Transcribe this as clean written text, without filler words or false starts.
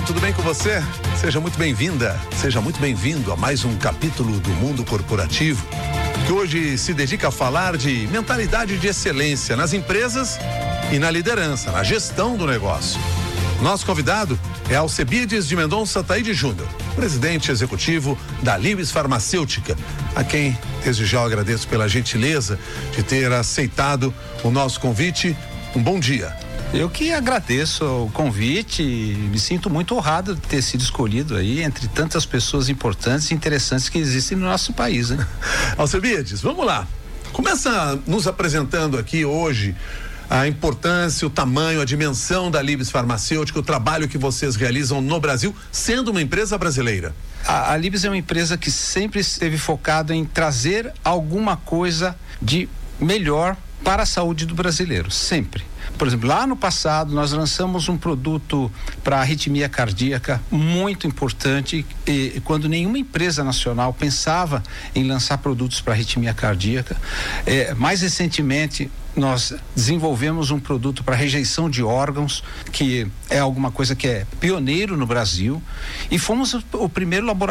Olá, tudo bem com você? Seja muito bem-vinda, seja muito bem-vindo a mais um capítulo do Mundo Corporativo, que hoje se dedica a falar de mentalidade de excelência nas empresas e na liderança, na gestão do negócio. Nosso convidado é Alcebiades de Mendonça Taide Júnior, presidente executivo da Limes Farmacêutica, a quem desde já eu agradeço pela gentileza de ter aceitado o nosso convite. Um bom dia. Eu que agradeço o convite e me sinto muito honrado de ter sido escolhido aí entre tantas pessoas importantes e interessantes que existem no nosso país, né? Alcebiades, vamos lá. Começa nos apresentando aqui hoje a importância, o tamanho, a dimensão da Limes Farmacêutica, o trabalho que vocês realizam no Brasil, sendo uma empresa brasileira. A Limes é uma empresa que sempre esteve focada em trazer alguma coisa de melhor para a saúde do brasileiro, sempre. Por exemplo, lá no passado nós lançamos um produto para arritmia cardíaca muito importante, e quando nenhuma empresa nacional pensava em lançar produtos para arritmia cardíaca. Mais recentemente nós desenvolvemos um produto para rejeição de órgãos, que é alguma coisa que é pioneiro no Brasil, e fomos o primeiro laboratório